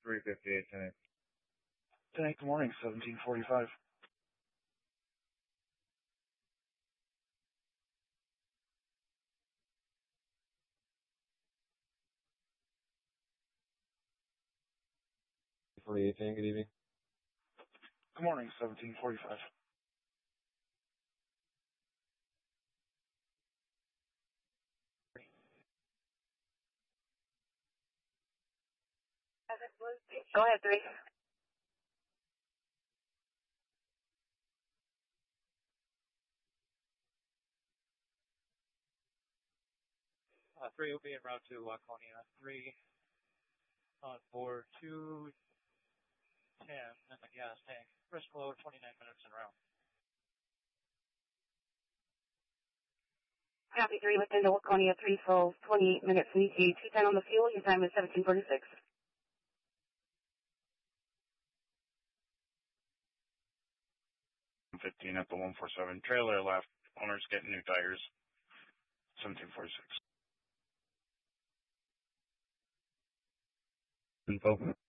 358 10. Good morning, 1745. Good evening. Good morning, 1745. Go ahead, 3. Three will be en route to Laconia. 3 on board 210 in the gas tank. Risk load 29 minutes en route. Copy 3 within the Laconia 3 souls, 28 minutes in ETA, 210 on the fuel. Your time is 1746. 15 at the 147. Trailer left. Owner's getting new tires. 1746. Info.